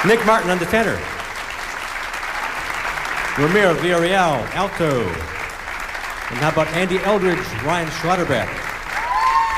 Nick Martin on the tenor. Ramiro Villarreal, alto. And how about Andy Eldridge, Ryan Schlotterbeck?